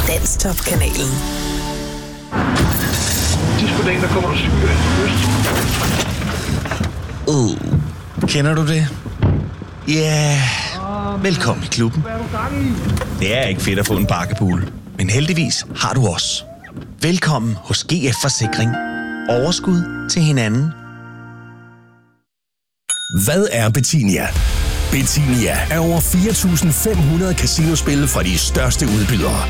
Danstop-kanalen. Der kommer der cykel. Kender du det? Ja, yeah. Velkommen i klubben. Det er ikke fedt at få en bakkepool, men heldigvis har du os. Velkommen hos GF Forsikring. Overskud til hinanden. Hvad er Betinia? Betinia er over 4.500 casinospil fra de største udbydere.